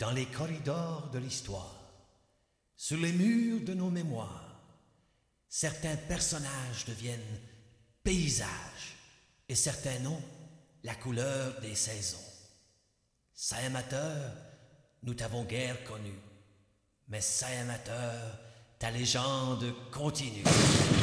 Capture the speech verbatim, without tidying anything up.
dans les corridors de l'histoire, sur les murs de nos mémoires, certains personnages deviennent paysages et certains noms la couleur des saisons. Saint amateur, nous t'avons guère connu, mais Saint amateur, ta légende continue.